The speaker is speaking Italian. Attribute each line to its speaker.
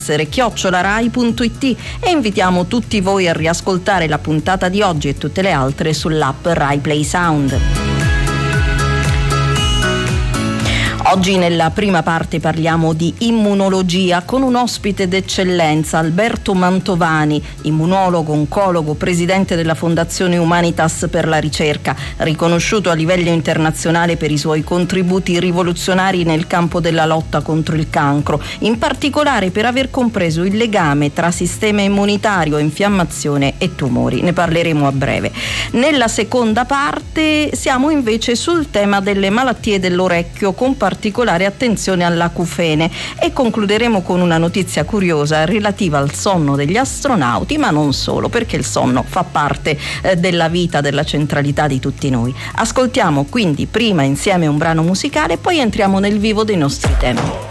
Speaker 1: @rai.it e invitiamo tutti voi a riascoltare la puntata di oggi e tutte le altre sull'app Rai Play Sound. Oggi nella prima parte parliamo di immunologia con un ospite d'eccellenza, Alberto Mantovani, immunologo, oncologo, presidente della Fondazione Humanitas per la ricerca, riconosciuto a livello internazionale per i suoi contributi rivoluzionari nel campo della lotta contro il cancro, in particolare per aver compreso il legame tra sistema immunitario, infiammazione e tumori. Ne parleremo a breve. Nella seconda parte siamo invece sul tema delle malattie dell'orecchio, con particolare attenzione all'acufene, e concluderemo con una notizia curiosa relativa al sonno degli astronauti, ma non solo, perché il sonno fa parte della vita, della centralità di tutti noi. Ascoltiamo quindi prima insieme un brano musicale e poi entriamo nel vivo dei nostri temi.